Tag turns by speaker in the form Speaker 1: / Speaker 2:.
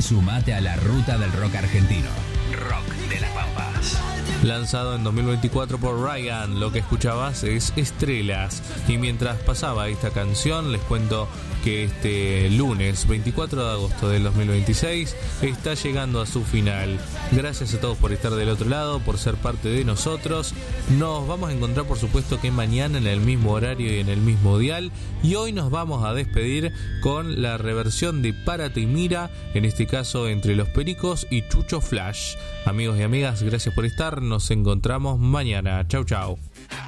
Speaker 1: Sumate a la ruta del rock argentino. Rock de las Pampas.
Speaker 2: Lanzado en 2024 por Ryan, lo que escuchabas es Estrellas. Y mientras pasaba esta canción, les cuento que este lunes 24 de agosto del 2026 está llegando a su final. Gracias a todos por estar del otro lado, por ser parte de nosotros. Nos vamos a encontrar, por supuesto, que mañana en el mismo horario y en el mismo dial. Y hoy nos vamos a despedir con la reversión de Párate y Mira, en este caso entre Los Pericos y Chucho Flash. Amigos y amigas, gracias por estar. Nos encontramos mañana. Chau, chau.